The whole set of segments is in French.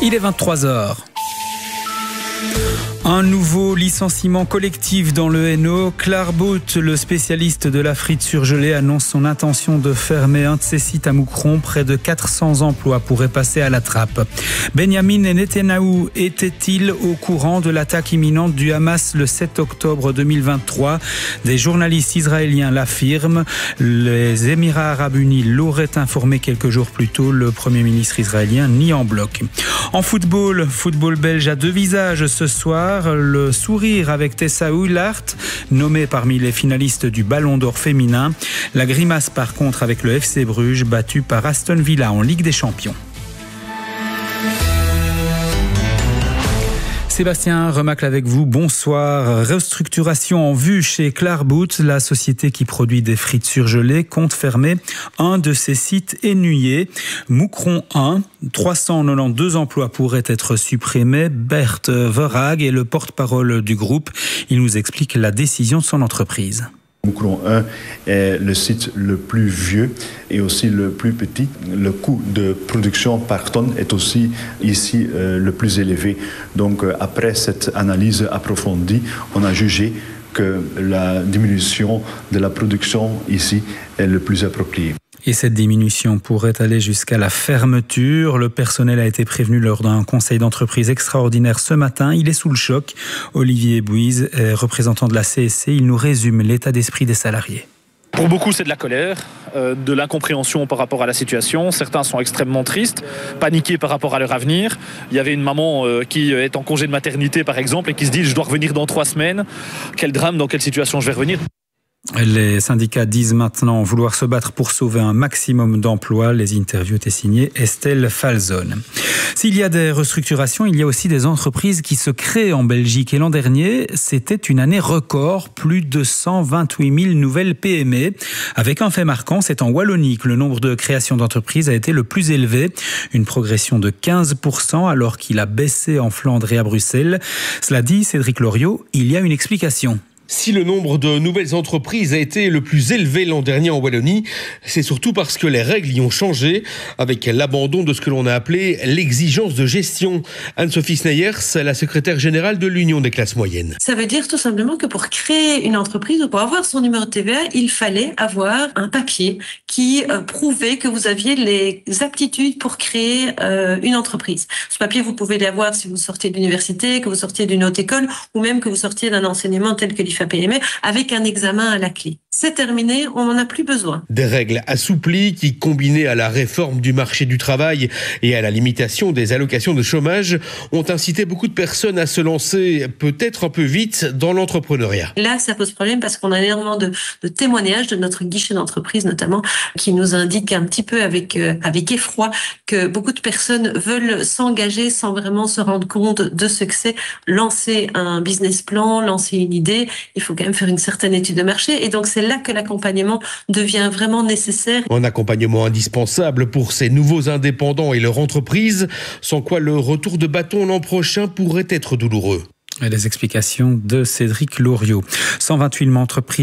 Il est 23h. Un nouveau licenciement collectif dans le Hainaut. Clarbout, le spécialiste de la frite surgelée, annonce son intention de fermer un de ses sites à Moucron. Près de 400 emplois pourraient passer à la trappe. Benjamin Netanyahou était-il au courant de l'attaque imminente du Hamas le 7 octobre 2023 ? Des journalistes israéliens l'affirment. Les Émirats arabes unis l'auraient informé quelques jours plus tôt. Le Premier ministre israélien nie en bloc. En football belge à deux visages ce soir. Le sourire avec Tessa Oulart, nommée parmi les finalistes du Ballon d'Or féminin. La grimace par contre avec le FC Bruges, battu par Aston Villa en Ligue des Champions. Sébastien Remacle avec vous, bonsoir. Restructuration en vue chez Clarbout, la société qui produit des frites surgelées compte fermer un de ses sites hainuyers. Moucron 1, 392 emplois pourraient être supprimés. Bert Verhaeg est le porte-parole du groupe. Il nous explique la décision de son entreprise. Moucron 1 est le site le plus vieux et aussi le plus petit. Le coût de production par tonne est aussi ici le plus élevé. Donc après cette analyse approfondie, on a jugé que la diminution de la production ici est le plus approprié. Et cette diminution pourrait aller jusqu'à la fermeture. Le personnel a été prévenu lors d'un conseil d'entreprise extraordinaire ce matin. Il est sous le choc. Olivier Bouise, représentant de la CSC, il nous résume l'état d'esprit des salariés. Pour beaucoup, c'est de la colère, de l'incompréhension par rapport à la situation. Certains sont extrêmement tristes, paniqués par rapport à leur avenir. Il y avait une maman qui est en congé de maternité, par exemple, et qui se dit « je dois revenir dans 3 semaines ». Quel drame, dans quelle situation je vais revenir ? Les syndicats disent maintenant vouloir se battre pour sauver un maximum d'emplois. Les interviews étaient signées Estelle Falzone. S'il y a des restructurations, il y a aussi des entreprises qui se créent en Belgique. Et l'an dernier, c'était une année record, plus de 128 000 nouvelles PME. Avec un fait marquant, c'est en Wallonie que le nombre de créations d'entreprises a été le plus élevé. Une progression de 15% alors qu'il a baissé en Flandre et à Bruxelles. Cela dit, Cédric Loriot, il y a une explication. Si le nombre de nouvelles entreprises a été le plus élevé l'an dernier en Wallonie, c'est surtout parce que les règles y ont changé, avec l'abandon de ce que l'on a appelé l'exigence de gestion. Anne-Sophie Sneyers, la secrétaire générale de l'Union des classes moyennes. Ça veut dire tout simplement que pour créer une entreprise ou pour avoir son numéro de TVA, il fallait avoir un papier qui prouvait que vous aviez les aptitudes pour créer une entreprise. Ce papier, vous pouvez l'avoir si vous sortez de l'université, que vous sortiez d'une haute école ou même que vous sortiez d'un enseignement tel que l'IFAPME avec un examen à la clé. C'est terminé, on n'en a plus besoin. Des règles assouplies qui, combinées à la réforme du marché du travail et à la limitation des allocations de chômage, ont incité beaucoup de personnes à se lancer peut-être un peu vite dans l'entrepreneuriat. Là, ça pose problème parce qu'on a énormément de témoignages de notre guichet d'entreprise notamment qui nous indiquent un petit peu avec effroi que beaucoup de personnes veulent s'engager sans vraiment se rendre compte de ce que c'est lancer un business plan, lancer une idée. Il faut quand même faire une certaine étude de marché et donc c'est là que l'accompagnement devient vraiment nécessaire. Un accompagnement indispensable pour ces nouveaux indépendants et leur entreprise, sans quoi le retour de bâton l'an prochain pourrait être douloureux. Les explications de Cédric Loriot. 128 000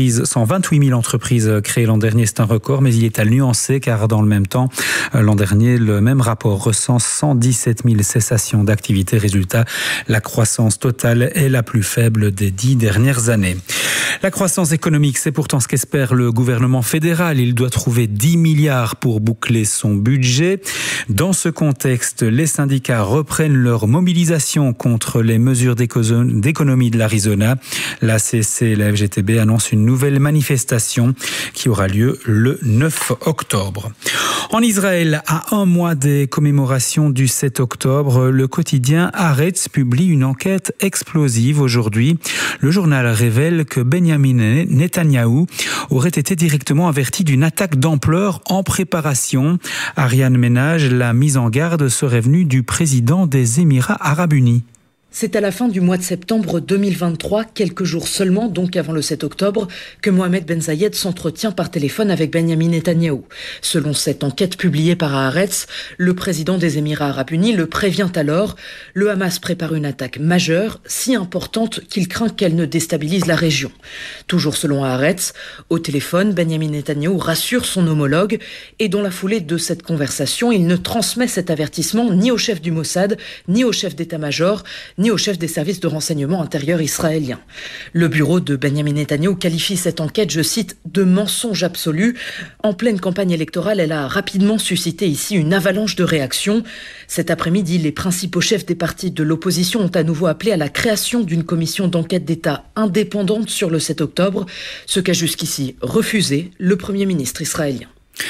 entreprises créées l'an dernier, c'est un record, mais il est à nuancer car dans le même temps, l'an dernier, le même rapport recense 117 000 cessations d'activité. Résultat, la croissance totale est la plus faible des 10 dernières années. La croissance économique, c'est pourtant ce qu'espère le gouvernement fédéral. Il doit trouver 10 milliards pour boucler son budget. Dans ce contexte, les syndicats reprennent leur mobilisation contre les mesures d'économie de l'Arizona. La CSC et la FGTB annoncent une nouvelle manifestation qui aura lieu le 9 octobre. En Israël, à un mois des commémorations du 7 octobre, le quotidien Haaretz publie une enquête explosive aujourd'hui. Le journal révèle que Benjamin Netanyahou aurait été directement averti d'une attaque d'ampleur en préparation. Ariane Ménage, la mise en garde serait venue du président des Émirats arabes unis. C'est à la fin du mois de septembre 2023, quelques jours seulement, donc avant le 7 octobre, que Mohamed Ben Zayed s'entretient par téléphone avec Benyamin Netanyahou. Selon cette enquête publiée par Haaretz, le président des Émirats Arabes Unis le prévient alors. Le Hamas prépare une attaque majeure, si importante qu'il craint qu'elle ne déstabilise la région. Toujours selon Haaretz, au téléphone, Benyamin Netanyahou rassure son homologue et dans la foulée de cette conversation, il ne transmet cet avertissement ni au chef du Mossad, ni au chef d'état-major, ni au chef des services de renseignement intérieur israélien. Le bureau de Benyamin Netanyahou qualifie cette enquête, je cite, de mensonge absolu. En pleine campagne électorale, elle a rapidement suscité ici une avalanche de réactions. Cet après-midi, les principaux chefs des partis de l'opposition ont à nouveau appelé à la création d'une commission d'enquête d'État indépendante sur le 7 octobre, ce qu'a jusqu'ici refusé le Premier ministre israélien.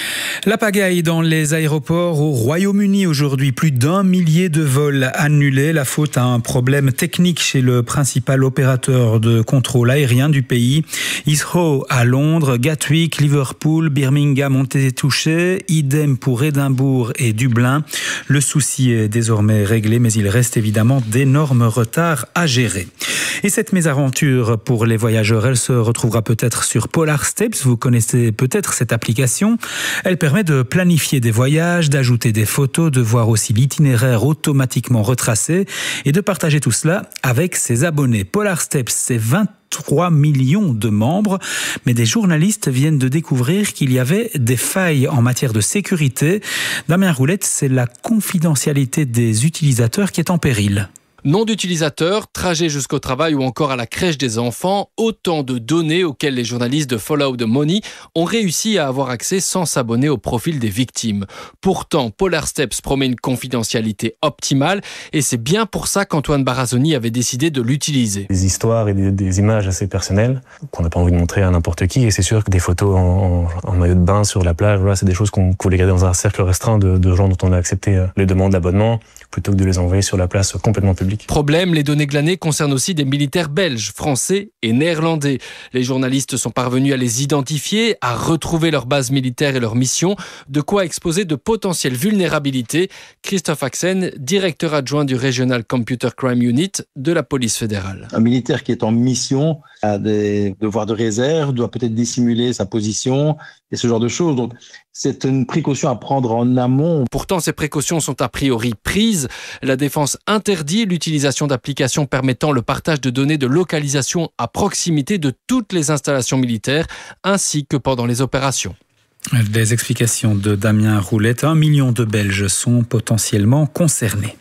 La pagaille dans les aéroports au Royaume-Uni aujourd'hui. Plus d'1 millier de vols annulés. La faute à un problème technique chez le principal opérateur de contrôle aérien du pays. Heathrow à Londres, Gatwick, Liverpool, Birmingham ont été touchés. Idem pour Édimbourg et Dublin. Le souci est désormais réglé, mais il reste évidemment d'énormes retards à gérer. Et cette mésaventure pour les voyageurs, elle se retrouvera peut-être sur Polar Steps. Vous connaissez peut-être cette application. Elle permet de planifier des voyages, d'ajouter des photos, de voir aussi l'itinéraire automatiquement retracé et de partager tout cela avec ses abonnés. Polar Steps, c'est 23 millions de membres, mais des journalistes viennent de découvrir qu'il y avait des failles en matière de sécurité. Damien Roulette, c'est la confidentialité des utilisateurs qui est en péril. Nom d'utilisateur, trajet jusqu'au travail ou encore à la crèche des enfants, autant de données auxquelles les journalistes de Follow the Money ont réussi à avoir accès sans s'abonner au profil des victimes. Pourtant, Polar Steps promet une confidentialité optimale et c'est bien pour ça qu'Antoine Barazoni avait décidé de l'utiliser. Des histoires et des images assez personnelles qu'on n'a pas envie de montrer à n'importe qui, et c'est sûr que des photos en maillot de bain sur la plage, voilà, c'est des choses qu'on voulait garder dans un cercle restreint de gens dont on a accepté les demandes d'abonnement plutôt que de les envoyer sur la place complètement publique. Problème, les données glanées concernent aussi des militaires belges, français et néerlandais. Les journalistes sont parvenus à les identifier, à retrouver leur base militaire et leur mission, de quoi exposer de potentielles vulnérabilités. Christophe Axen, directeur adjoint du Regional Computer Crime Unit de la police fédérale. Un militaire qui est en mission a des devoirs de réserve, doit peut-être dissimuler sa position et ce genre de choses. Donc, c'est une précaution à prendre en amont. Pourtant, ces précautions sont a priori prises. La défense interdit l'utilisation d'applications permettant le partage de données de localisation à proximité de toutes les installations militaires, ainsi que pendant les opérations. Les explications de Damien Roulette. 1 million de Belges sont potentiellement concernés.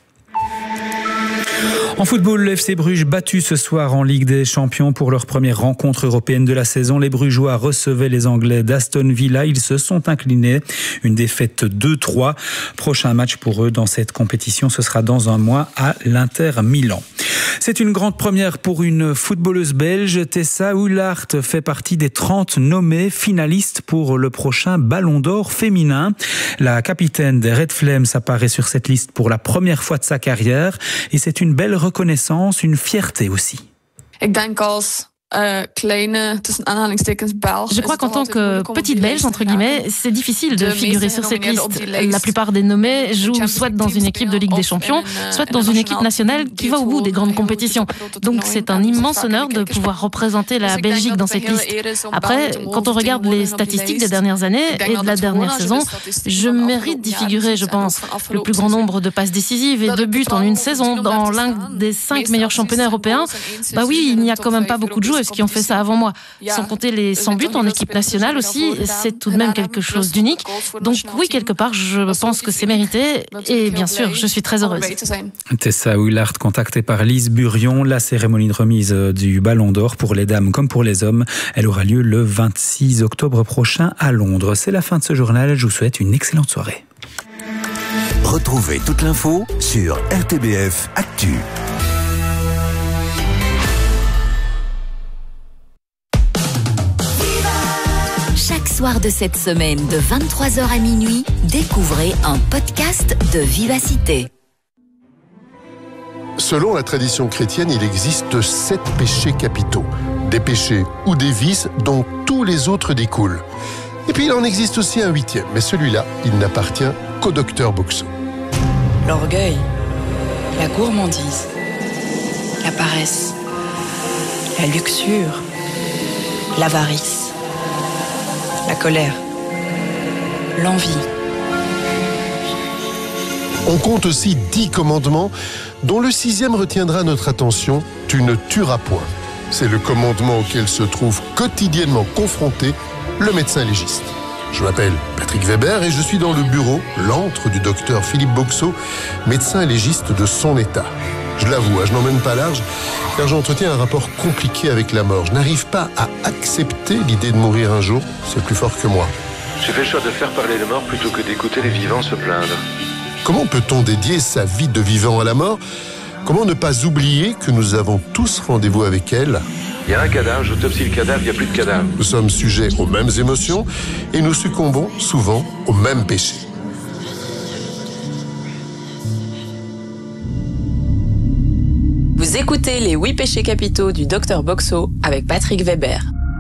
En football, le FC Bruges battu ce soir en Ligue des Champions pour leur première rencontre européenne de la saison. Les Brugeois recevaient les Anglais d'Aston Villa. Ils se sont inclinés. Une défaite 2-3. Prochain match pour eux dans cette compétition, ce sera dans un mois à l'Inter Milan. C'est une grande première pour une footballeuse belge. Tessa Ullart fait partie des 30 nommés finalistes pour le prochain Ballon d'Or féminin. La capitaine des Red Flames apparaît sur cette liste pour la première fois de sa carrière et c'est une belle reconnaissance, une fierté aussi. Je crois qu'en tant que petite Belge, entre guillemets, c'est difficile de figurer sur cette liste. La plupart des nommés jouent soit dans une équipe de Ligue des Champions, soit dans une équipe nationale qui va au bout des grandes compétitions. Donc c'est un immense honneur de pouvoir représenter la Belgique dans cette liste. Après, quand on regarde les statistiques des dernières années et de la dernière saison, je mérite d'y figurer, je pense. Le plus grand nombre de passes décisives et de buts en une saison dans l'un des 5 meilleurs championnats européens. Bah oui, il n'y a quand même pas beaucoup de joueuses qui ont fait ça avant moi. Sans compter les 100 buts en équipe nationale aussi, c'est tout de même quelque chose d'unique. Donc oui, quelque part, je pense que c'est mérité. Et bien sûr, je suis très heureuse. Tessa Ullart, contactée par Lise Burion. La cérémonie de remise du Ballon d'Or pour les dames comme pour les hommes, elle aura lieu le 26 octobre prochain à Londres. C'est la fin de ce journal. Je vous souhaite une excellente soirée. Retrouvez toute l'info sur RTBF Actu. Chaque soir de cette semaine, de 23h à minuit, découvrez un podcast de Vivacité. Selon la tradition chrétienne, il existe 7 péchés capitaux. Des péchés ou des vices dont tous les autres découlent. Et puis il en existe aussi un 8e, mais celui-là, il n'appartient qu'au docteur Boxon. L'orgueil, la gourmandise, la paresse, la luxure, l'avarice, la colère, l'envie. On compte aussi 10 commandements, dont le 6e retiendra notre attention, tu ne tueras point. C'est le commandement auquel se trouve quotidiennement confronté le médecin légiste. Je m'appelle Patrick Weber et je suis dans le bureau, l'antre du docteur Philippe Boxeau, médecin légiste de son état. Je l'avoue, je n'emmène pas large, car j'entretiens un rapport compliqué avec la mort. Je n'arrive pas à accepter l'idée de mourir un jour, c'est plus fort que moi. J'ai fait le choix de faire parler les morts plutôt que d'écouter les vivants se plaindre. Comment peut-on dédier sa vie de vivant à la mort ? Comment ne pas oublier que nous avons tous rendez-vous avec elle ? Il y a un cadavre, j'autopsie le cadavre, il n'y a plus de cadavre. Nous sommes sujets aux mêmes émotions et nous succombons souvent aux mêmes péchés. Vous écoutez les 8 péchés capitaux du Dr Boxeau avec Patrick Weber.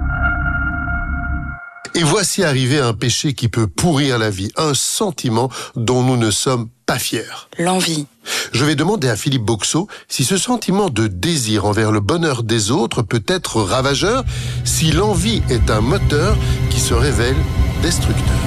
Et voici arrivé un péché qui peut pourrir la vie, un sentiment dont nous ne sommes pas fiers. L'envie. Je vais demander à Philippe Boxeau si ce sentiment de désir envers le bonheur des autres peut être ravageur, si l'envie est un moteur qui se révèle destructeur.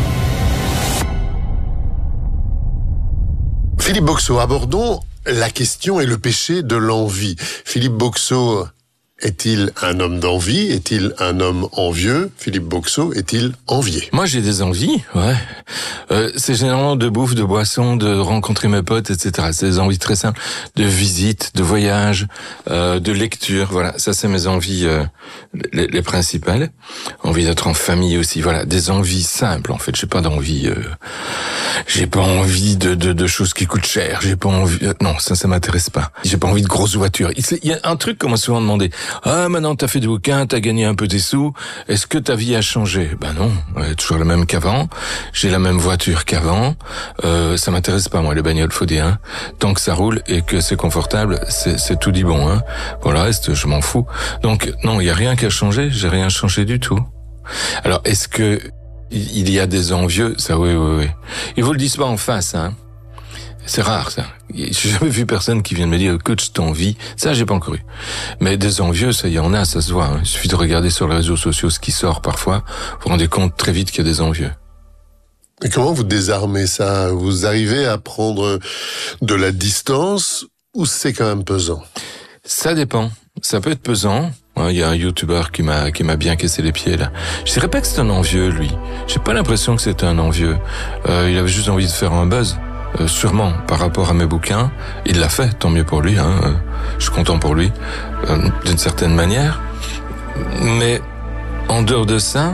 Philippe Boxeau, abordons la question et le péché de l'envie. Philippe Boxeau, est-il un homme d'envie? Est-il un homme envieux? Philippe Boxeau est-il envié? Moi, j'ai des envies, ouais. C'est généralement de bouffe, de boisson, de rencontrer mes potes, etc. C'est des envies très simples, de visite, de voyage, de lecture. Voilà, ça c'est mes envies les principales. Envie d'être en famille aussi. Voilà, des envies simples en fait. J'ai pas d'envie. J'ai pas envie de choses qui coûtent cher. J'ai pas envie. Non, ça m'intéresse pas. J'ai pas envie de grosses voitures. Il y a un truc qu'on m'a souvent demandé. Ah, maintenant t'as fait des bouquins, t'as gagné un peu tes sous. Est-ce que ta vie a changé? Ben non, toujours la même qu'avant. J'ai la même voiture qu'avant. Ça m'intéresse pas moi les bagnoles, faut dire. Hein. Tant que ça roule et que c'est confortable, c'est tout dit bon. Hein. Pour le reste, je m'en fous. Donc non, il y a rien qui a changé. J'ai rien changé du tout. Alors est-ce que il y a des envieux? Ça, oui. Ils vous le disent pas en face, hein. C'est rare, ça. J'ai jamais vu personne qui vienne me dire, écoute, je t'envie. Ça, j'ai pas encore eu. Mais des envieux, ça y en a, ça se voit. Hein. Il suffit de regarder sur les réseaux sociaux ce qui sort parfois. Vous vous rendez compte très vite qu'il y a des envieux. Et comment vous désarmez ça? Vous arrivez à prendre de la distance ou c'est quand même pesant? Ça dépend. Ça peut être pesant. Il y a un youtubeur qui m'a bien cassé les pieds, là. Je dirais pas que c'est un envieux, lui. J'ai pas l'impression que c'était un envieux. Il avait juste envie de faire un buzz. Sûrement, par rapport à mes bouquins. Il l'a fait, tant mieux pour lui, hein. Je suis content pour lui, d'une certaine manière. Mais, en dehors de ça,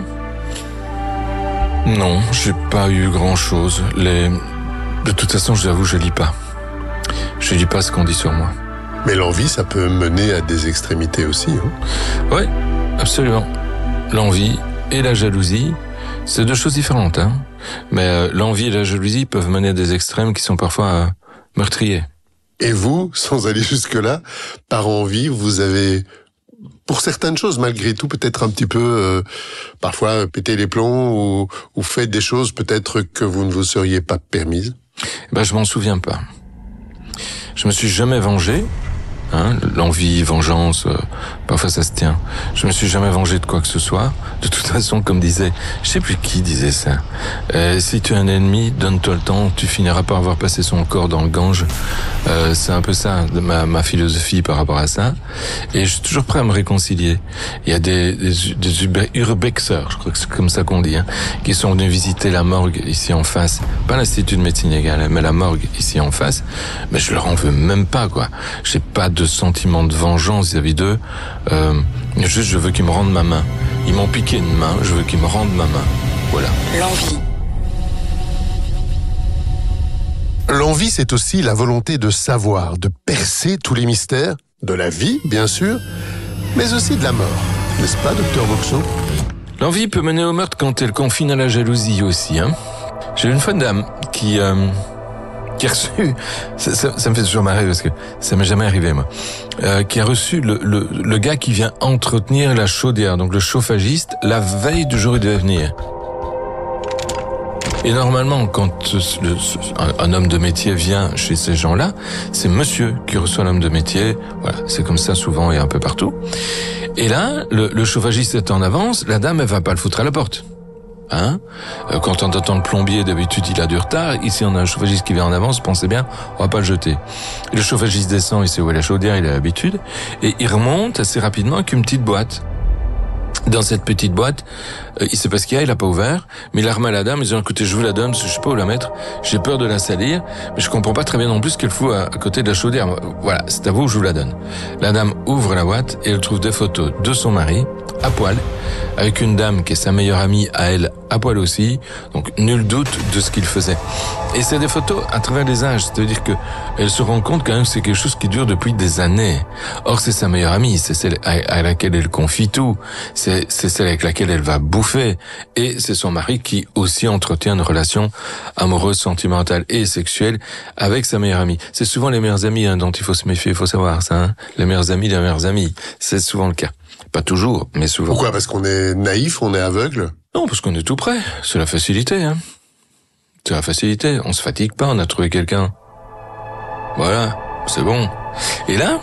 non, j'ai pas eu grand chose. De toute façon, je l'avoue, je lis pas. Je lis pas ce qu'on dit sur moi. Mais l'envie, ça peut mener à des extrémités aussi, hein. Oui, absolument. L'envie et la jalousie, c'est deux choses différentes, hein. Mais l'envie et la jalousie peuvent mener à des extrêmes qui sont parfois meurtriers. Et vous, sans aller jusque-là, par envie, vous avez, pour certaines choses, malgré tout, peut-être un petit peu, parfois, pété les plombs ou fait des choses peut-être que vous ne vous seriez pas permises? Je m'en souviens pas. Je me suis jamais vengé. Hein, l'envie, vengeance, parfois ça se tient. Je me suis jamais vengé de quoi que ce soit. De toute façon, comme disait, je sais plus qui disait ça. Si tu es un ennemi, donne-toi le temps, tu finiras par avoir passé son corps dans le Gange. C'est un peu ça, ma philosophie par rapport à ça. Et je suis toujours prêt à me réconcilier. Il y a des urbexeurs, je crois que c'est comme ça qu'on dit, hein, qui sont venus visiter la morgue ici en face. Pas l'Institut de médecine légale, mais la morgue ici en face. Mais je leur en veux même pas, quoi. J'ai pas de sentiment de vengeance vis-à-vis d'eux. Juste, je veux qu'ils me rendent ma main. Ils m'ont piqué une main, je veux qu'ils me rendent ma main. Voilà. L'envie. L'envie, c'est aussi la volonté de savoir, de percer tous les mystères, de la vie, bien sûr, mais aussi de la mort. N'est-ce pas, docteur Boxeau? L'envie peut mener au meurtre quand elle confine à la jalousie aussi, hein. J'ai une femme dame qui a reçu, ça me fait toujours marrer parce que ça m'est jamais arrivé moi, qui a reçu le gars qui vient entretenir la chaudière, donc le chauffagiste, la veille du jour où il devait venir. Et normalement, quand un homme de métier vient chez ces gens-là, c'est monsieur qui reçoit l'homme de métier. Voilà, c'est comme ça souvent et un peu partout. Et là, le chauffagiste est en avance, la dame, elle va pas le foutre à la porte. Hein? Quand on attend le plombier, d'habitude, il a du retard. Ici, on a un chauffagiste qui vient en avance, pensez bien, on va pas le jeter. Et le chauffagiste descend, il sait où est la chaudière, il a l'habitude. Et il remonte assez rapidement avec une petite boîte. Dans cette petite boîte, il sait pas ce qu'il y a, il a pas ouvert, mais il la remet à la dame, il dit, écoutez, je vous la donne, parce que je sais pas où la mettre, j'ai peur de la salir, mais je comprends pas très bien non plus ce qu'elle fout à côté de la chaudière. Voilà, c'est à vous, je vous la donne. La dame ouvre la boîte et elle trouve des photos de son mari, à poil, avec une dame qui est sa meilleure amie à elle, à poil aussi, donc nul doute de ce qu'il faisait. Et c'est des photos à travers les âges, c'est-à-dire que elle se rend compte quand même que c'est quelque chose qui dure depuis des années. Or, c'est sa meilleure amie, c'est celle à laquelle elle confie tout, c'est celle avec laquelle elle va bouffer, et c'est son mari qui aussi entretient une relation amoureuse, sentimentale et sexuelle avec sa meilleure amie. C'est souvent les meilleurs amis dont il faut se méfier, il faut savoir ça, hein. Les meilleurs amis, c'est souvent le cas. Pas toujours, mais souvent. Pourquoi? Parce qu'on est naïf, on est aveugle? Non, parce qu'on est tout prêt. C'est la facilité, hein. C'est la facilité. On se fatigue pas, on a trouvé quelqu'un. Voilà, c'est bon. Et là,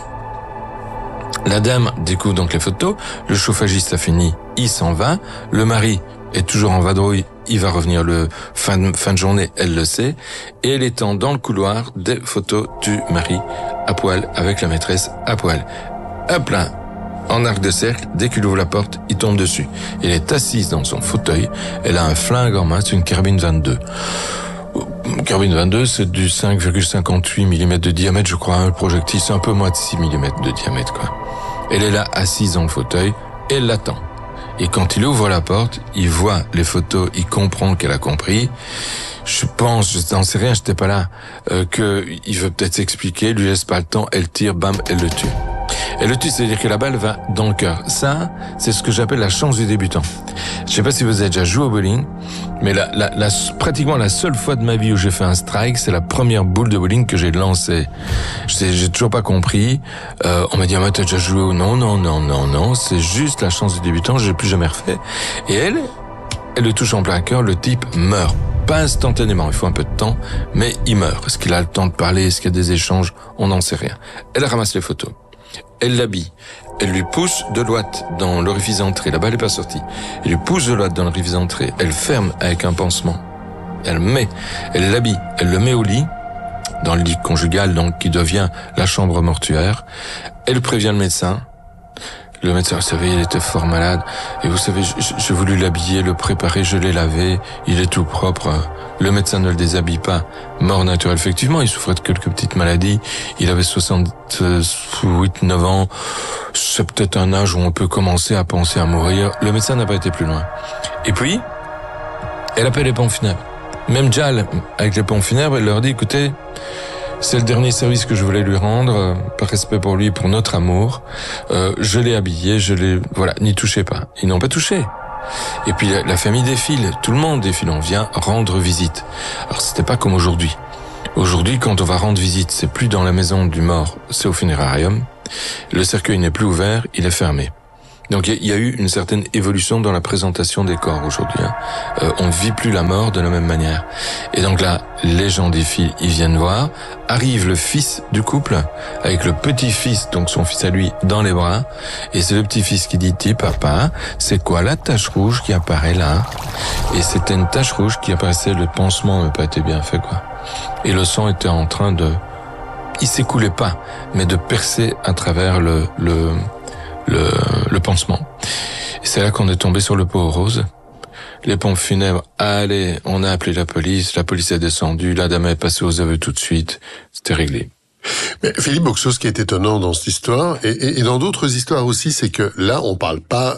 la dame découvre donc les photos, le chauffagiste a fini, il s'en va, le mari est toujours en vadrouille, il va revenir le fin de journée, elle le sait, et elle étend dans le couloir des photos du mari à poil, avec la maîtresse à poil. Hop là, en arc de cercle, dès qu'il ouvre la porte, il tombe dessus. Elle est assise dans son fauteuil, elle a un flingue en main, c'est une carabine 22. Carabine 22, c'est du 5,58 mm de diamètre, je crois, le projectile, c'est un peu moins de 6 mm de diamètre, quoi. Elle est là, assise dans le fauteuil, et elle l'attend. Et quand il ouvre la porte, il voit les photos, il comprend qu'elle a compris. Je pense, je n'en sais rien, j'étais pas là, qu'il veut peut-être s'expliquer, lui laisse pas le temps, elle tire, bam, elle le tue. Elle le tue, c'est-à-dire que la balle va dans le cœur. Ça, c'est ce que j'appelle la chance du débutant. Je sais pas si vous avez déjà joué au bowling, mais pratiquement la seule fois de ma vie où j'ai fait un strike, c'est la première boule de bowling que j'ai lancée. J'ai toujours pas compris. On m'a dit, ah, t'as déjà joué ou non, c'est juste la chance du débutant, j'ai plus jamais refait. Et elle le touche en plein cœur, le type meurt. Pas instantanément, il faut un peu de temps, mais il meurt. Est-ce qu'il a le temps de parler? Est-ce qu'il y a des échanges? On n'en sait rien. Elle ramasse les photos. Elle l'habille. Elle lui pousse de l'ouate dans l'orifice d'entrée. La balle n'est pas sortie. Elle lui pousse de l'ouate dans l'orifice d'entrée. Elle ferme avec un pansement. Elle l'habille. Elle le met au lit, dans le lit conjugal, donc, qui devient la chambre mortuaire. Elle prévient le médecin. Le médecin, vous savez, il était fort malade. Et vous savez, j'ai voulu l'habiller, le préparer, je l'ai lavé. Il est tout propre. Le médecin ne le déshabille pas. Mort naturelle. Effectivement, il souffrait de quelques petites maladies. Il avait 68, 9 ans. C'est peut-être un âge où on peut commencer à penser à mourir. Le médecin n'a pas été plus loin. Et puis, elle appelle les pompes funèbres. Même Jal, avec les pompes funèbres, elle leur dit, écoutez, c'est le dernier service que je voulais lui rendre, par respect pour lui, pour notre amour. Je l'ai habillé, voilà, n'y touchez pas. Ils n'ont pas touché. Et puis la famille défile, tout le monde défile, on vient rendre visite. Alors c'était pas comme aujourd'hui. Aujourd'hui, quand on va rendre visite, c'est plus dans la maison du mort, c'est au funérarium. Le cercueil n'est plus ouvert, il est fermé. Donc il y a eu une certaine évolution dans la présentation des corps aujourd'hui. On ne vit plus la mort de la même manière. Et donc là, les gens défilent, ils viennent voir. Arrive le fils du couple, avec le petit-fils, donc son fils à lui, dans les bras. Et c'est le petit-fils qui dit, papa, c'est quoi la tache rouge qui apparaît là? Et c'était une tache rouge qui apparaissait, le pansement n'avait pas été bien fait, quoi. Et le sang était en train il s'écoulait pas, mais de percer à travers le pansement. Et c'est là qu'on est tombé sur le pot rose. Les pompes funèbres, allez, on a appelé la police est descendue, la dame est passée aux aveux tout de suite, c'était réglé. Mais Philippe Boxeau, ce qui est étonnant dans cette histoire, et dans d'autres histoires aussi, c'est que là, on parle pas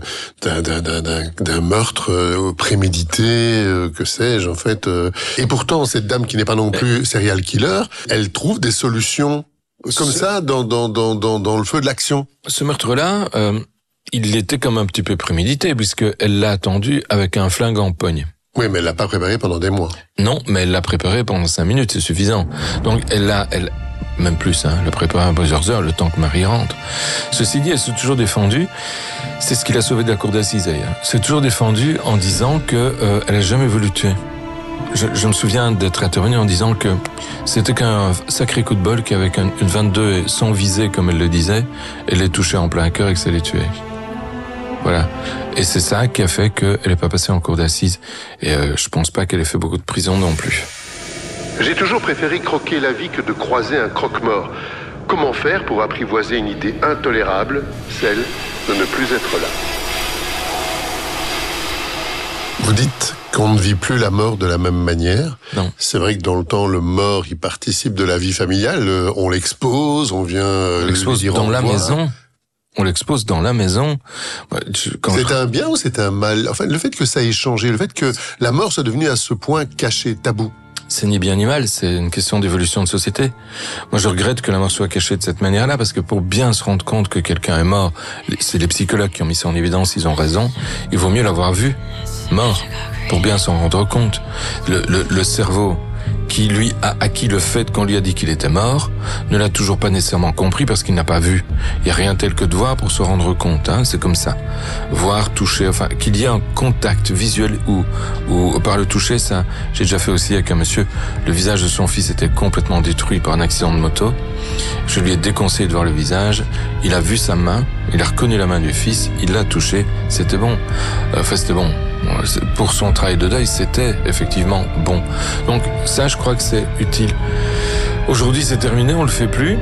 d'un meurtre prémédité, que sais-je, en fait. Et pourtant, cette dame qui n'est pas non plus serial killer, elle trouve des solutions comme ça dans le feu de l'action. Ce meurtre-là, il était comme un petit peu prémédité, puisqu'elle l'a attendu avec un flingue en pogne. Oui, mais elle l'a pas préparé pendant des mois. Non, mais elle l'a préparé pendant 5 minutes, c'est suffisant. Donc même plus, elle l'a préparé à plusieurs heures, le temps que Marie rentre. Ceci dit, elle s'est toujours défendue. C'est ce qui l'a sauvée de la cour d'assises, d'ailleurs. Elle s'est toujours défendue en disant que elle a jamais voulu tuer. je me souviens d'être intervenu en disant que c'était qu'un sacré coup de bol qu'avec une 22 sans viser, comme elle le disait, elle les touchait en plein cœur et que ça les tuait. Voilà. Et c'est ça qui a fait qu'elle n'est pas passée en cour d'assises. Et je pense pas qu'elle ait fait beaucoup de prison non plus. J'ai toujours préféré croquer la vie que de croiser un croque-mort. Comment faire pour apprivoiser une idée intolérable, celle de ne plus être là? Vous dites qu'on ne vit plus la mort de la même manière. Non. C'est vrai que dans le temps, le mort, il participe de la vie familiale. On l'expose, on vient on l'expose lui dire dans au la revoir. maison. On l'expose dans la maison. C'était un bien ou c'était un mal? Enfin, le fait que ça ait changé, le fait que la mort soit devenue à ce point cachée, tabou. C'est ni bien ni mal, c'est une question d'évolution de société. Moi, je regrette que la mort soit cachée de cette manière-là, parce que pour bien se rendre compte que quelqu'un est mort, c'est les psychologues qui ont mis ça en évidence, ils ont raison, il vaut mieux l'avoir vu, mort, pour bien s'en rendre compte. Le cerveau qui lui a acquis le fait qu'on lui a dit qu'il était mort, ne l'a toujours pas nécessairement compris parce qu'il n'a pas vu. Il n'y a rien tel que de voir pour se rendre compte, hein, c'est comme ça. Voir, toucher, enfin, qu'il y ait un contact visuel ou par le toucher, ça, j'ai déjà fait aussi avec un monsieur, le visage de son fils était complètement détruit par un accident de moto. Je lui ai déconseillé de voir le visage, il a vu sa main, il a reconnu la main du fils, il l'a touché, c'était bon. Enfin, c'était bon. Pour son travail de deuil, c'était effectivement bon. Donc ça, je crois que c'est utile. Aujourd'hui, c'est terminé, on le fait plus.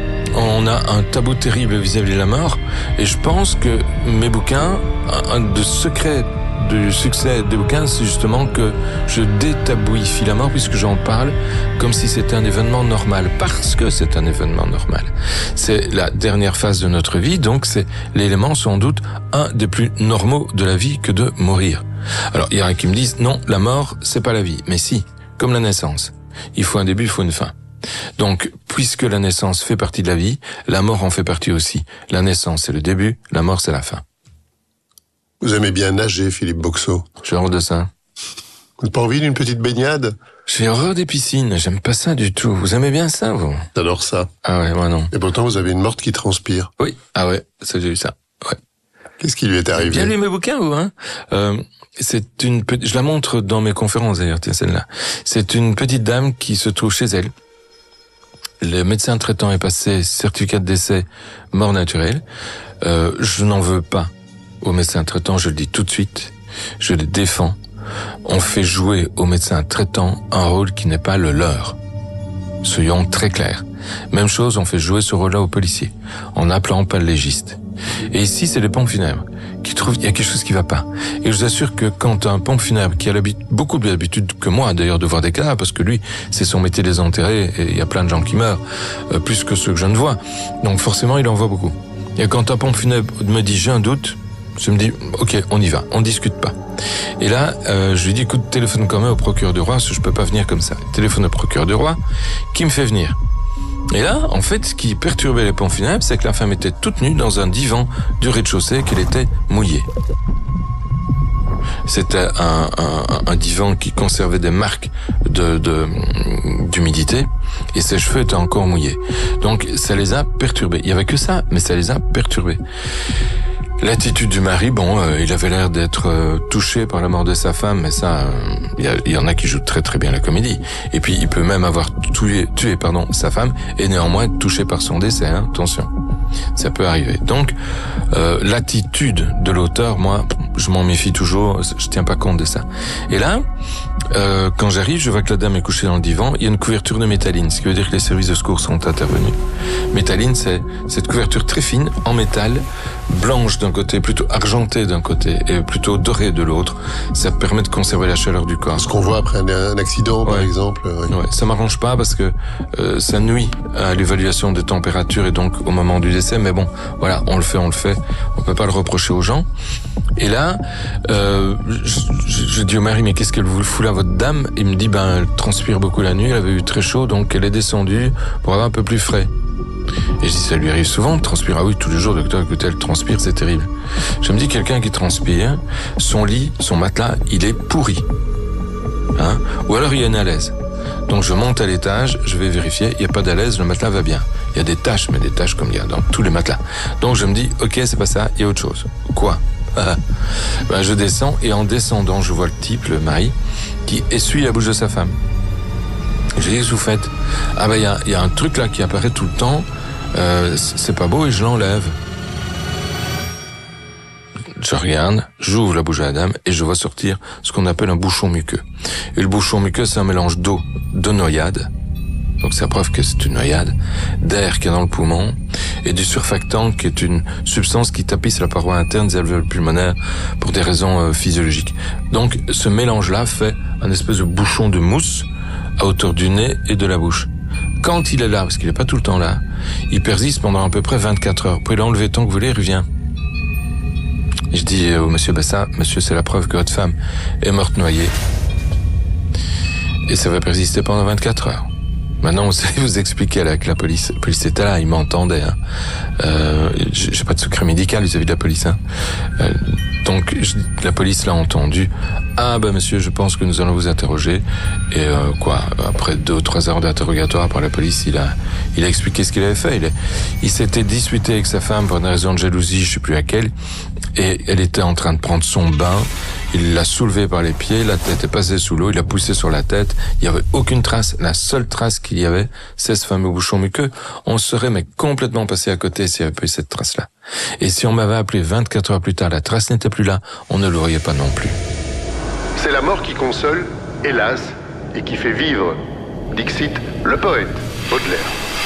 On a un tabou terrible vis-à-vis de la mort. Et je pense que mes bouquins, un des secrets du succès des bouquins, c'est justement que je détabouifie la mort puisque j'en parle comme si c'était un événement normal. Parce que c'est un événement normal. C'est la dernière phase de notre vie, donc c'est l'élément sans doute un des plus normaux de la vie que de mourir. Alors, il y en a qui me disent, non, la mort, c'est pas la vie. Mais si, comme la naissance. Il faut un début, il faut une fin. Donc, puisque la naissance fait partie de la vie, la mort en fait partie aussi. La naissance, c'est le début, la mort, c'est la fin. Vous aimez bien nager, Philippe Boxeau? J'ai horreur de ça. Vous n'avez pas envie d'une petite baignade? J'ai horreur des piscines, j'aime pas ça du tout. Vous aimez bien ça, vous? J'adore ça. Ah ouais, moi non. Et pourtant, vous avez une morte qui transpire. Oui, ah ouais, ça j'ai eu ça. Ouais. Qu'est-ce qui lui est arrivé? Bien lu mes bouquins, vous, hein? C'est une petite, je la montre dans mes conférences d'ailleurs, tiens, celle-là. C'est une petite dame qui se trouve chez elle. Le médecin traitant est passé certificat de décès, mort naturelle. Je n'en veux pas au médecin traitant, je le dis tout de suite. Je le défends. On fait jouer au médecin traitant un rôle qui n'est pas le leur. Soyons très clairs. Même chose, on fait jouer ce rôle-là aux policiers, en appelant pas le légiste. Et ici, c'est les pompes funèbres qui trouvent qu'il y a quelque chose qui va pas. Et je vous assure que quand un pompe funèbre qui a beaucoup plus d'habitude que moi, d'ailleurs, de voir des cadavres, parce que lui, c'est son métier de les enterrer, et il y a plein de gens qui meurent, plus que ceux que je ne vois. Donc forcément, il en voit beaucoup. Et quand un pompe funèbre me dit j'ai un doute, je me dis ok, on y va, on discute pas. Et là, je lui dis écoute, téléphone quand même au procureur du roi, parce que je peux pas venir comme ça. Téléphone au procureur du roi, qui me fait venir. Et là, en fait, ce qui perturbait les pompes funèbres, c'est que la femme était toute nue dans un divan du rez-de-chaussée, qu'elle était mouillée. C'était un divan qui conservait des marques d'humidité, et ses cheveux étaient encore mouillés. Donc, ça les a perturbés. Il y avait que ça, mais ça les a perturbés. L'attitude du mari, bon, il avait l'air d'être touché par la mort de sa femme, mais ça, il y en a qui jouent très très bien la comédie. Et puis il peut même avoir tué sa femme et néanmoins être touché par son décès. Hein, attention, ça peut arriver. Donc l'attitude de l'auteur, moi, je m'en méfie toujours. Je tiens pas compte de ça. Et là, quand j'arrive, je vois que la dame est couchée dans le divan. Il y a une couverture de métalline, ce qui veut dire que les services de secours sont intervenus. Métalline, c'est cette couverture très fine en métal, blanche d'un côté, plutôt argentée d'un côté et plutôt dorée de l'autre. Ça permet de conserver la chaleur du corps. Ce qu'on voit après un accident, par exemple. Ouais, ça m'arrange pas parce que ça nuit à l'évaluation des températures et donc au moment du décès. Mais bon, voilà, on le fait. On peut pas le reprocher aux gens. Et là, je dis au mari, mais qu'est-ce qu'elle vous fout là, votre dame? Il me dit, elle transpire beaucoup la nuit, elle avait eu très chaud, donc elle est descendue pour avoir un peu plus frais. Et je dis, ça lui arrive souvent de transpirer? Ah oui, tous les jours, docteur, écoutez, elle transpire, c'est terrible. Je me dis, quelqu'un qui transpire, son lit, son matelas, il est pourri. Hein? Ou alors il y a une alaise. Donc je monte à l'étage, je vais vérifier, il n'y a pas d'alaise, le matelas va bien. Il y a des taches, mais des taches comme il y a dans tous les matelas. Donc je me dis, ok, c'est pas ça, il y a autre chose. Quoi? Je descends et en descendant, je vois le type, le mari, qui essuie la bouche de sa femme. J'ai dit, qu'est-ce que vous faites ? Il y a un truc là qui apparaît tout le temps, c'est pas beau et je l'enlève. Je regarde, j'ouvre la bouche à la dame et je vois sortir ce qu'on appelle un bouchon muqueux. Et le bouchon muqueux, c'est un mélange d'eau, de noyade, donc c'est la preuve que c'est une noyade, d'air qui est dans le poumon et du surfactant qui est une substance qui tapisse la paroi interne des alvéoles pulmonaires pour des raisons physiologiques. Donc ce mélange-là fait un espèce de bouchon de mousse à hauteur du nez et de la bouche. Quand il est là, parce qu'il n'est pas tout le temps là, il persiste pendant à peu près 24 heures. Vous pouvez l'enlever tant que vous voulez, il revient. Et je dis au monsieur, ça, monsieur, c'est la preuve que votre femme est morte noyée. Et ça va persister pendant 24 heures. Maintenant, vous savez vous expliquer avec la police. La police était là, ils m'entendaient. J'ai pas de secret médical vis-à-vis de la police. Donc, la police l'a entendu. Monsieur, je pense que nous allons vous interroger. Et après 2 ou 3 heures d'interrogatoire par la police, il a expliqué ce qu'il avait fait. Il s'était disputé avec sa femme pour une raison de jalousie, je sais plus laquelle. Et elle était en train de prendre son bain. Il l'a soulevée par les pieds, la tête est passée sous l'eau, il l'a poussée sur la tête. Il n'y avait aucune trace. La seule trace qu'il y avait, c'est ce fameux bouchon muqueux. On serait complètement passé à côté s'il n'y avait pas eu cette trace-là. Et si on m'avait appelé 24 heures plus tard, la trace n'était plus là, on ne l'aurait pas non plus. C'est la mort qui console, hélas, et qui fait vivre. Dixit, le poète, Baudelaire.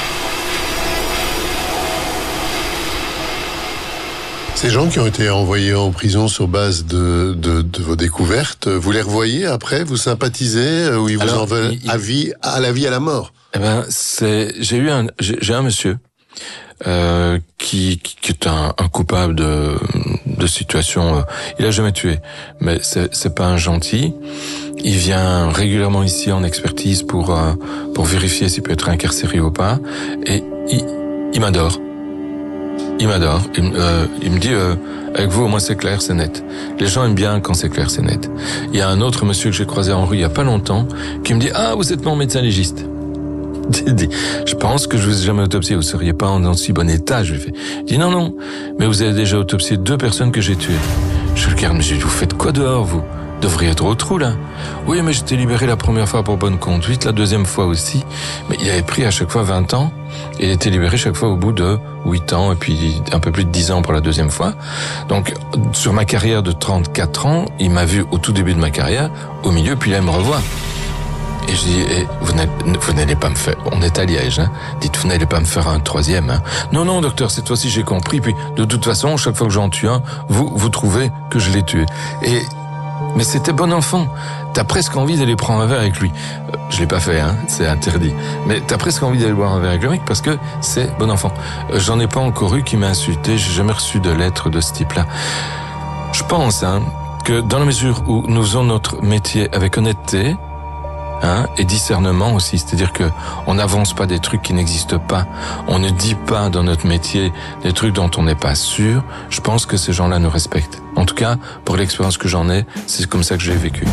Ces gens qui ont été envoyés en prison sur base de vos découvertes, vous les revoyez après, vous sympathisez, ou ils vous en veulent à la vie, à la mort? J'ai un monsieur qui est un coupable de situation. Il a jamais tué, mais c'est pas un gentil. Il vient régulièrement ici en expertise pour vérifier s'il peut être incarcéré ou pas, et il m'adore. Il m'adore. Il me dit, avec vous, au moins c'est clair, c'est net. Les gens aiment bien quand c'est clair, c'est net. Il y a un autre monsieur que j'ai croisé en rue il y a pas longtemps, qui me dit, vous êtes mon médecin légiste. Je pense que je vous ai jamais autopsié, vous seriez pas en si bon état, je lui fais. Il dit, non, mais vous avez déjà autopsié 2 personnes que j'ai tuées. Je le regarde, mais je dis, vous faites quoi dehors, vous? Devriez être au trou, là. Oui, mais j'étais libéré la première fois pour bonne conduite, la deuxième fois aussi. Mais il avait pris à chaque fois 20 ans, et il était libéré chaque fois au bout de 8 ans, et puis un peu plus de 10 ans pour la deuxième fois. Donc, sur ma carrière de 34 ans, il m'a vu au tout début de ma carrière, au milieu, puis là, il me revoit. Et je dis, vous n'allez pas me faire, on est à Liège, dites, vous n'allez pas me faire un 3e, Non, docteur, cette fois-ci, j'ai compris, puis de toute façon, chaque fois que j'en tue un, vous trouvez que je l'ai tué. Mais c'était bon enfant. T'as presque envie d'aller prendre un verre avec lui. Je l'ai pas fait, c'est interdit. Mais t'as presque envie d'aller boire un verre avec le mec parce que c'est bon enfant. J'en ai pas encore eu qui m'a insulté. J'ai jamais reçu de lettre de ce type-là. Je pense, que dans la mesure où nous faisons notre métier avec honnêteté, et discernement aussi, c'est-à-dire que on n'avance pas des trucs qui n'existent pas, on ne dit pas dans notre métier des trucs dont on n'est pas sûr. Je pense que ces gens-là nous respectent. En tout cas, pour l'expérience que j'en ai, c'est comme ça que j'ai vécu.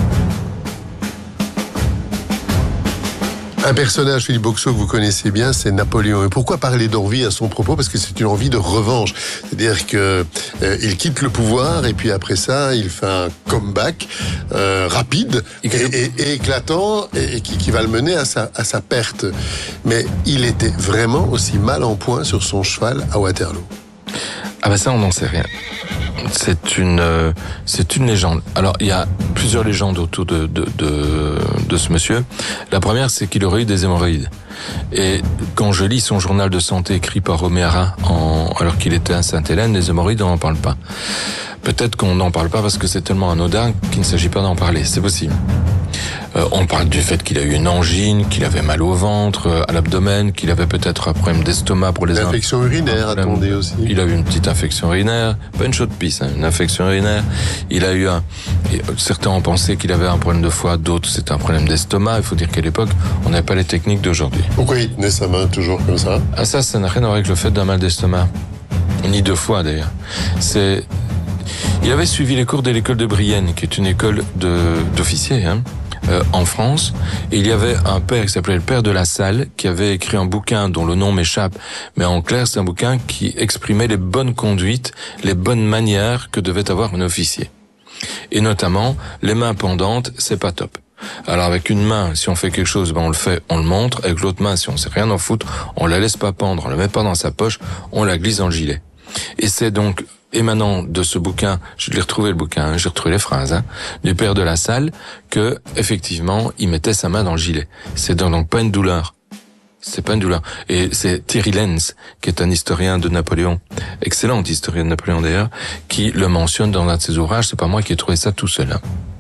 Un personnage, Philippe Boxeau, que vous connaissez bien, c'est Napoléon. Et pourquoi parler d'envie à son propos? Parce que c'est une envie de revanche. C'est-à-dire que il quitte le pouvoir et puis après ça, il fait un comeback rapide et éclatant et qui va le mener à sa perte. Mais il était vraiment aussi mal en point sur son cheval à Waterloo. Ça, on n'en sait rien. C'est une légende. Alors, il y a plusieurs légendes autour de ce monsieur. La première, c'est qu'il aurait eu des hémorroïdes. Et quand je lis son journal de santé écrit par O'Meara alors qu'il était à Sainte-Hélène, les hémorroïdes, on n'en parle pas. Peut-être qu'on n'en parle pas parce que c'est tellement anodin qu'il ne s'agit pas d'en parler. C'est possible. On parle du fait qu'il a eu une angine, qu'il avait mal au ventre, à l'abdomen, qu'il avait peut-être un problème d'estomac pour les... Une infection urinaire, attendez aussi. Il a eu une petite infection urinaire, pas une chaude pisse, une infection urinaire. Il a eu certains ont pensé qu'il avait un problème de foie, d'autres c'était un problème d'estomac. Il faut dire qu'à l'époque, on n'avait pas les techniques d'aujourd'hui. Pourquoi il tenait sa main toujours comme ça? Ça n'a rien à voir avec le fait d'un mal d'estomac. Ni de foie d'ailleurs. Il avait suivi les cours de l'école de Brienne, qui est une école d'officiers, en France. Et il y avait un père qui s'appelait le père de la Salle, qui avait écrit un bouquin dont le nom m'échappe, mais en clair, c'est un bouquin qui exprimait les bonnes conduites, les bonnes manières que devait avoir un officier. Et notamment, les mains pendantes, c'est pas top. Alors avec une main, si on fait quelque chose, on le fait, on le montre. Avec l'autre main, si on sait rien en foutre, on la laisse pas pendre, on la met pas dans sa poche, on la glisse dans le gilet. Et c'est donc émanant de ce bouquin, je l'ai retrouvé le bouquin, j'ai retrouvé les phrases, du père de la Salle, que effectivement, il mettait sa main dans le gilet. C'est donc pas une douleur. C'est pas une douleur. Et c'est Thierry Lenz, qui est un historien de Napoléon, excellent historien de Napoléon d'ailleurs, qui le mentionne dans un de ses ouvrages. C'est pas moi qui ai trouvé ça tout seul.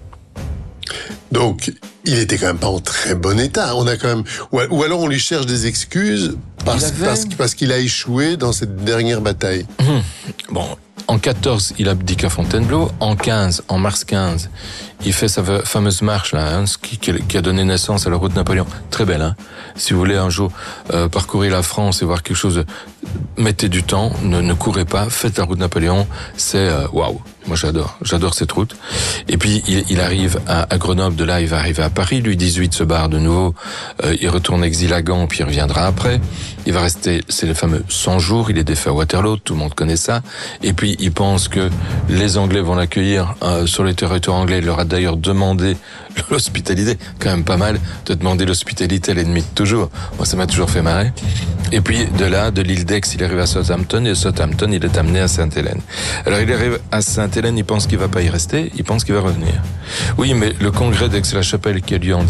Donc, il était quand même pas en très bon état. On a quand même, ou alors on lui cherche des excuses parce qu'il a échoué dans cette dernière bataille. Bon, en 14, il abdique à Fontainebleau. En 15, en mars 15, il fait sa fameuse marche là, qui a donné naissance à la route Napoléon. Très belle, Si vous voulez un jour parcourir la France et voir quelque chose, mettez du temps, ne courez pas, faites la route Napoléon. C'est waouh. Moi j'adore cette route. Et puis il arrive à Grenoble, de là il va arriver à Paris, Louis XVIII se barre de nouveau, il retourne exil à Gand, puis il reviendra après. Il va rester, c'est le fameux 100 jours, il est défait à Waterloo, tout le monde connaît ça. Et puis il pense que les Anglais vont l'accueillir sur le territoire anglais, il leur a d'ailleurs demandé l'hospitalité, quand même pas mal de demander l'hospitalité à l'ennemi de toujours. Moi ça m'a toujours fait marrer. Et puis de là, de l'île d'Aix, il arrive à Southampton, et de Southampton, il est amené à Sainte-Hélène. Alors il arrive à Sainte-Hélène, il pense qu'il va pas y rester, il pense qu'il va revenir. Oui, mais le congrès d'Aix-la-Chapelle qui a lieu en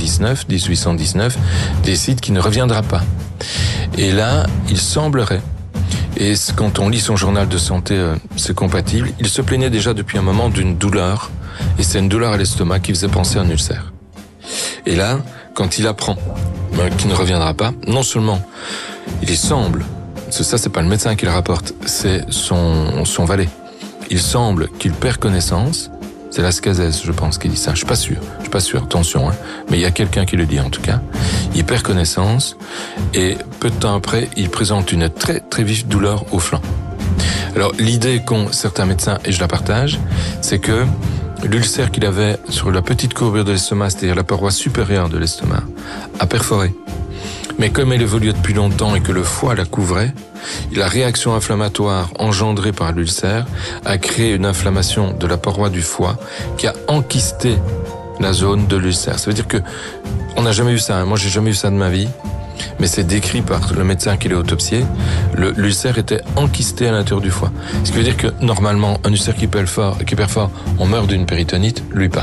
1819, décide qu'il ne reviendra pas. Et là, il semblerait, et quand on lit son journal de santé, c'est compatible, il se plaignait déjà depuis un moment d'une douleur, et c'est une douleur à l'estomac qui faisait penser à un ulcère. Et là, quand il apprend qu'il ne reviendra pas, non seulement il semble, ça c'est pas le médecin qui le rapporte, c'est son valet. Il semble qu'il perd connaissance, c'est Lascazès, je pense, qui dit ça, je suis pas sûr, attention, mais il y a quelqu'un qui le dit en tout cas. Il perd connaissance, et peu de temps après, il présente une très très vive douleur au flanc. Alors l'idée qu'ont certains médecins, et je la partage, c'est que l'ulcère qu'il avait sur la petite courbure de l'estomac, c'est-à-dire la paroi supérieure de l'estomac, a perforé. Mais comme elle évoluait depuis longtemps et que le foie la couvrait, la réaction inflammatoire engendrée par l'ulcère a créé une inflammation de la paroi du foie qui a enquisté la zone de l'ulcère. Ça veut dire que on n'a jamais eu ça. Moi, j'ai jamais eu ça de ma vie, mais c'est décrit par le médecin qui l'a autopsié. L'ulcère était enquisté à l'intérieur du foie. Ce qui veut dire que normalement, un ulcère qui perd fort, on meurt d'une péritonite, lui pas.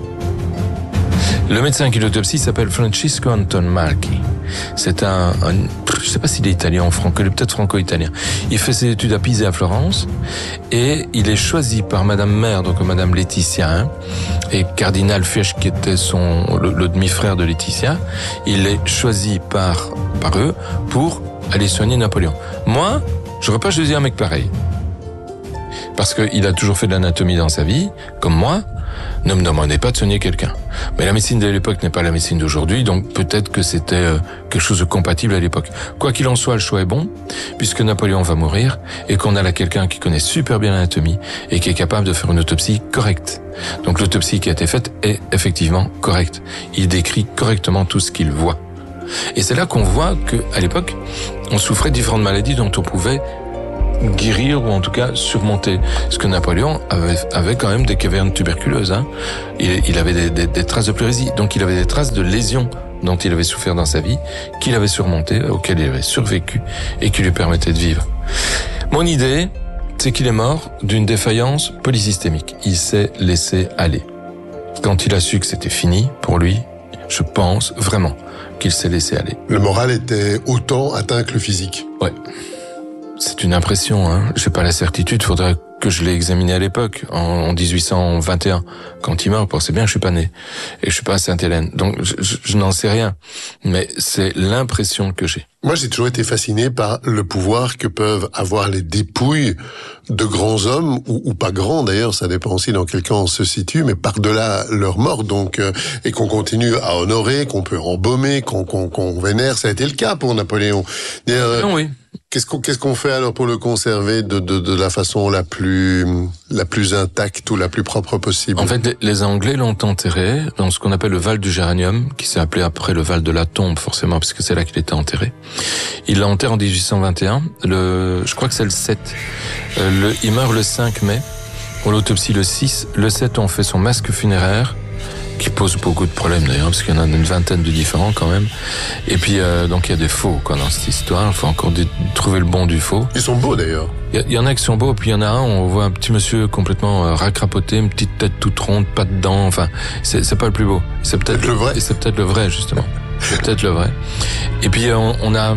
Le médecin qui l'autopsie s'appelle Francisco Anton Malchi. C'est je sais pas s'il est italien ou il est peut-être franco-italien. Il fait ses études à Pise et à Florence, et il est choisi par Madame Mère, donc Madame Laetitia, et Cardinal Fesch, qui était le demi-frère de Laetitia. Il est choisi par eux pour aller soigner Napoléon. Moi, j'aurais pas choisi un mec pareil. Parce qu'il a toujours fait de l'anatomie dans sa vie, comme moi. Ne me demandez pas de soigner quelqu'un. Mais la médecine de l'époque n'est pas la médecine d'aujourd'hui, donc peut-être que c'était quelque chose de compatible à l'époque. Quoi qu'il en soit, le choix est bon, puisque Napoléon va mourir, et qu'on a là quelqu'un qui connaît super bien l'anatomie, et qui est capable de faire une autopsie correcte. Donc l'autopsie qui a été faite est effectivement correcte. Il décrit correctement tout ce qu'il voit. Et c'est là qu'on voit qu'à l'époque, on souffrait de différentes maladies dont on pouvait guérir ou en tout cas surmonter. Parce que Napoléon avait quand même des cavernes tuberculeuses. Il avait des traces de pleurésie. Donc il avait des traces de lésions dont il avait souffert dans sa vie, qu'il avait surmontées, auxquelles il avait survécu et qui lui permettaient de vivre. Mon idée, c'est qu'il est mort d'une défaillance polysystémique. Il s'est laissé aller. Quand il a su que c'était fini pour lui, je pense vraiment qu'il s'est laissé aller. Le moral était autant atteint que le physique. Ouais. C'est une impression, j'ai pas la certitude, faudrait que je l'ai examiné à l'époque, en 1821, quand il meurt, c'est bien que je suis pas né, et je suis pas à Sainte-Hélène, donc je n'en sais rien, mais c'est l'impression que j'ai. Moi, j'ai toujours été fasciné par le pouvoir que peuvent avoir les dépouilles de grands hommes, ou pas grands d'ailleurs, ça dépend aussi dans quel camp on se situe, mais par-delà leur mort, donc, et qu'on continue à honorer, qu'on peut embaumer, qu'on vénère. Ça a été le cas pour Napoléon. Non, oui. Qu'est-ce qu'on fait alors pour le conserver de la façon la plus intacte ou la plus propre possible? En fait, les Anglais l'ont enterré dans ce qu'on appelle le Val du Géranium, qui s'est appelé après le Val de la Tombe, forcément, parce que c'est là qu'il était enterré. Il l'enterre en 1821. Je crois que c'est le 7. Il meurt le 5 mai. On l'autopsie le 6. Le 7, on fait son masque funéraire, qui pose beaucoup de problèmes d'ailleurs, parce qu'il y en a une vingtaine de différents quand même. Et puis donc il y a des faux dans cette histoire. Il faut encore trouver le bon du faux. Ils sont beaux d'ailleurs. Il y en a qui sont beaux, puis il y en a un, on voit un petit monsieur complètement racrapoté, une petite tête toute ronde, pas de dents. Enfin, c'est pas le plus beau. C'est peut-être le vrai. C'est peut-être le vrai justement. C'est peut-être le vrai. Et puis on a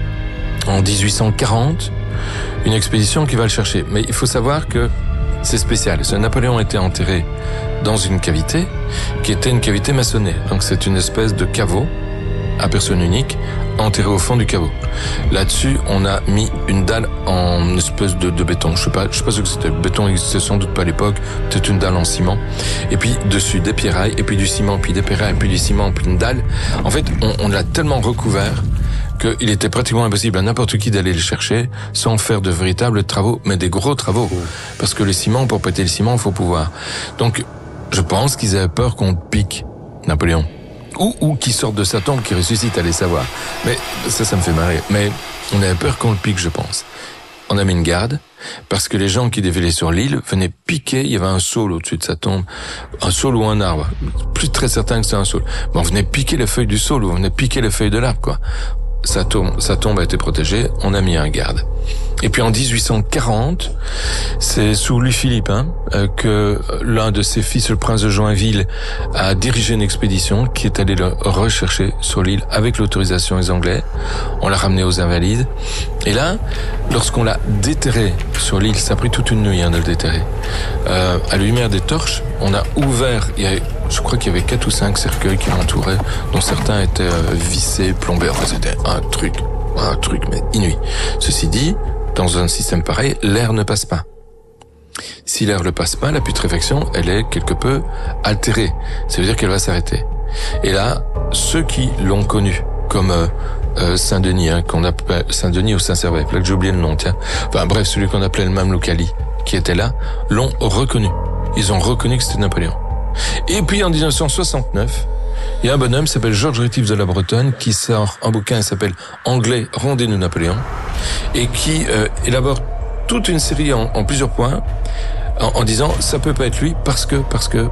en 1840 une expédition qui va le chercher. Mais il faut savoir que c'est spécial. Napoléon était enterré dans une cavité qui était une cavité maçonnée. Donc c'est une espèce de caveau à personne unique enterré au fond du caveau. Là-dessus, on a mis une dalle en espèce de béton. Je sais pas ce que c'était. Le béton n'existait sans doute pas à l'époque. Peut-être une dalle en ciment. Et puis dessus des pierrailles, et puis du ciment, puis des pierrailles, puis du ciment, puis une dalle. En fait, on l'a tellement recouvert qu'il était pratiquement impossible à n'importe qui d'aller le chercher sans faire de véritables travaux, mais des gros travaux. Parce que le ciment, pour péter le ciment, il faut pouvoir. Donc, je pense qu'ils avaient peur qu'on pique Napoléon. Ou qu'il sorte de sa tombe, qu'il ressuscite, allez savoir. Mais ça me fait marrer. Mais on avait peur qu'on le pique, je pense. On a mis une garde, parce que les gens qui défilaient sur l'île venaient piquer, il y avait un saule au-dessus de sa tombe, un saule ou un arbre. Plus très certain que c'est un saule. Mais on venait piquer les feuilles du saule, ou on venait piquer les feuilles de l'arbre, quoi. Sa tombe a été protégée, on a mis un garde. Et puis en 1840, c'est sous Louis-Philippe que l'un de ses fils, le prince de Joinville, a dirigé une expédition qui est allée le rechercher sur l'île avec l'autorisation des Anglais. On l'a ramené aux Invalides. Et là, lorsqu'on l'a déterré sur l'île, ça a pris toute une nuit de le déterrer. À la lumière des torches, on a ouvert, je crois qu'il y avait 4 ou 5 cercueils qui l'entouraient, dont certains étaient vissés, plombés. Enfin, c'était un truc mais inouï. Ceci dit, dans un système pareil, l'air ne passe pas. Si l'air ne passe pas, la putréfaction, elle est quelque peu altérée. Ça veut dire qu'elle va s'arrêter. Et là, ceux qui l'ont connu, comme Saint-Denis, qu'on appelle Saint-Denis ou Saint-Servais, là que j'ai oublié le nom, tiens. Enfin bref, celui qu'on appelait le Mamelouk Ali, qui était là, l'ont reconnu. Ils ont reconnu que c'était Napoléon. Et puis en 1969, il y a un bonhomme qui s'appelle Georges Rétif de la Bretonne qui sort un bouquin qui s'appelle Anglais, rendez-nous Napoléon, et qui élabore toute une série en plusieurs points en disant ça peut pas être lui parce que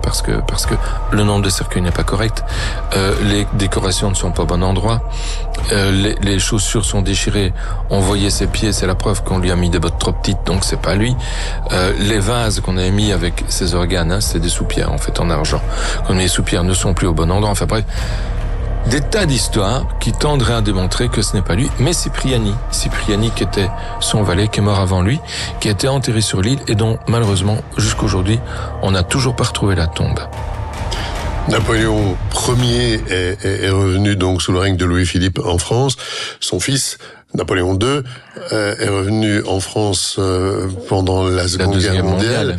le nombre de cercueils n'est pas correct, les décorations ne sont pas au bon endroit, les chaussures sont déchirées, on voyait ses pieds, c'est la preuve qu'on lui a mis des bottes trop petites, donc c'est pas lui. Les vases qu'on avait mis avec ses organes, c'est des soupières en fait en argent, qu'on met les soupières ne sont plus au bon endroit, enfin bref. Des tas d'histoires qui tendraient à démontrer que ce n'est pas lui, mais Cipriani qui était son valet, qui est mort avant lui, qui a été enterré sur l'île et dont malheureusement jusqu'aujourd'hui on n'a toujours pas retrouvé la tombe. Napoléon Ier est revenu donc sous le règne de Louis-Philippe en France. Son fils Napoléon II est revenu en France pendant la Seconde Guerre mondiale.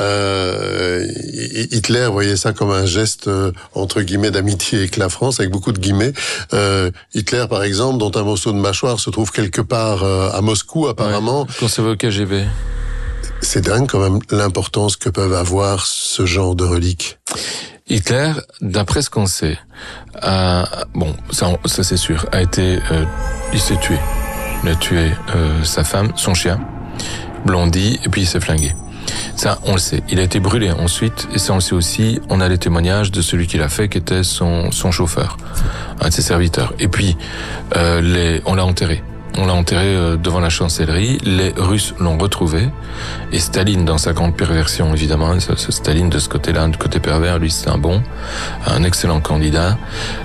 Hitler voyait ça comme un geste entre guillemets d'amitié avec la France, avec beaucoup de guillemets. Hitler, par exemple, dont un morceau de mâchoire se trouve quelque part à Moscou, apparemment. Ouais, conservé au KGB. C'est dingue quand même l'importance que peuvent avoir ce genre de reliques. Hitler, d'après ce qu'on sait, ça c'est sûr, il s'est tué. Il a tué sa femme, son chien, Blondie, et puis il s'est flingué. Ça, on le sait. Il a été brûlé ensuite, et ça, on le sait aussi. On a les témoignages de celui qui l'a fait, qui était son chauffeur, un de ses serviteurs. Et puis, on l'a enterré. On l'a enterré devant la chancellerie. Les Russes l'ont retrouvé. Et Staline, dans sa grande perversion, évidemment, Staline de ce côté-là, du côté pervers, lui, c'est un excellent candidat,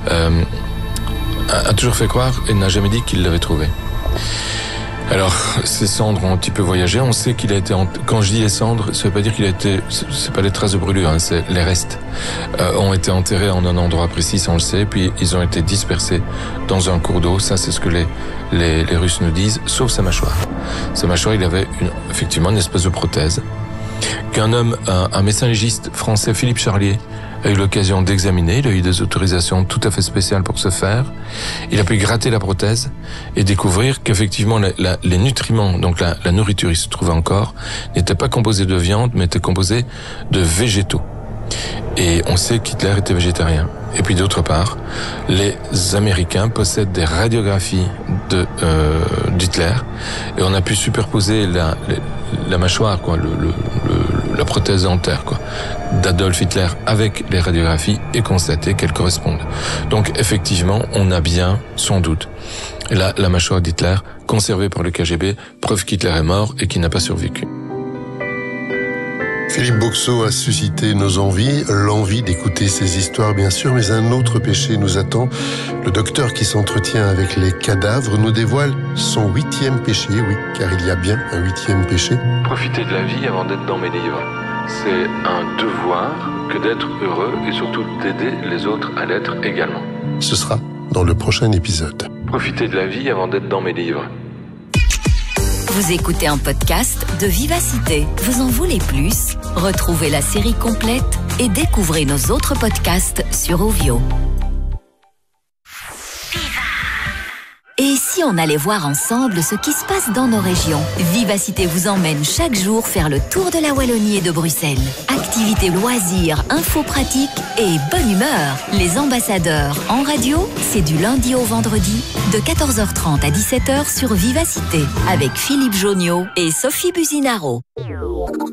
a toujours fait croire et n'a jamais dit qu'il l'avait trouvé. Alors, ces cendres ont un petit peu voyagé. On sait qu'il a été... Quand je dis les cendres, ça veut pas dire qu'il a été... C'est pas les traces de brûlure, c'est les restes. Ont été enterrés en un endroit précis, ça on le sait. Puis ils ont été dispersés dans un cours d'eau. Ça, c'est ce que les Russes nous disent, sauf sa mâchoire. Sa mâchoire, il avait effectivement une espèce de prothèse qu'un homme, un médecin légiste français, Philippe Charlier, a eu l'occasion d'examiner, il a eu des autorisations tout à fait spéciales pour ce faire. Il a pu gratter la prothèse et découvrir qu'effectivement les nutriments, donc la nourriture, il se trouvait encore, n'était pas composée de viande, mais était composée de végétaux. Et on sait qu'Hitler était végétarien. Et puis d'autre part, les Américains possèdent des radiographies d'Hitler, et on a pu superposer la mâchoire, quoi, la prothèse dentaire, quoi, d'Adolf Hitler avec les radiographies et constater qu'elles correspondent. Donc effectivement, on a bien, sans doute, la mâchoire d'Hitler conservée par le KGB, preuve qu'Hitler est mort et qu'il n'a pas survécu. Philippe Boxeau a suscité nos envies, l'envie d'écouter ces histoires bien sûr, mais un autre péché nous attend. Le docteur qui s'entretient avec les cadavres nous dévoile son 8e péché, oui, car il y a bien un 8e péché. Profiter de la vie avant d'être dans mes livres. C'est un devoir que d'être heureux et surtout d'aider les autres à l'être également. Ce sera dans le prochain épisode. Profiter de la vie avant d'être dans mes livres. Vous écoutez un podcast de Vivacité. Vous en voulez plus? Retrouvez la série complète et découvrez nos autres podcasts sur Ovio. Et si on allait voir ensemble ce qui se passe dans nos régions? Vivacité vous emmène chaque jour faire le tour de la Wallonie et de Bruxelles. Activités, loisirs, infos pratiques et bonne humeur. Les ambassadeurs en radio, c'est du lundi au vendredi de 14h30 à 17h sur Vivacité avec Philippe Joniot et Sophie Buzinaro.